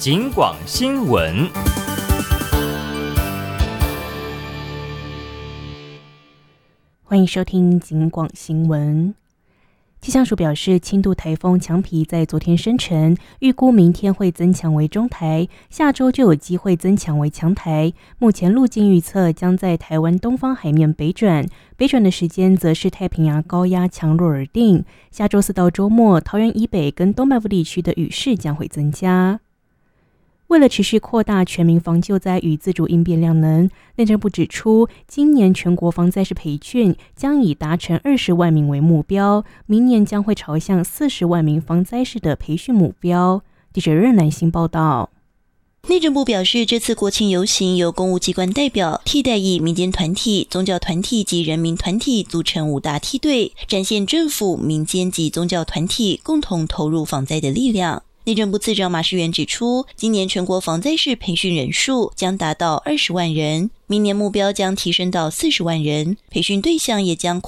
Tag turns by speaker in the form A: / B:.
A: 警广新闻。
B: 欢迎收听警广新闻。气象署表示，轻度台风强皮在昨天生成，预估明天会增强为中台，下周就有机会增强为强台。目前路径预测将在台湾东方海面北转，北转的时间则是太平洋高压强弱而定。下周四到周末，桃园以北跟东半部地区的雨势将会增加。为了持续扩大全民防救灾与自主应变量能，内政部指出，今年全国防灾士培训将以达成20万名为目标，明年将会朝向40万名防灾士的培训目标。记者任南星报道。
C: 内政部表示，这次国庆游行由公务机关代表替代役民间团体、宗教团体及人民团体组成5大梯队，展现政府、民间及宗教团体共同投入防灾的力量。内政部次长马世元指出，今年全国防灾士培训人数将达到20万人，明年目标将提升到40万人，培训对象也将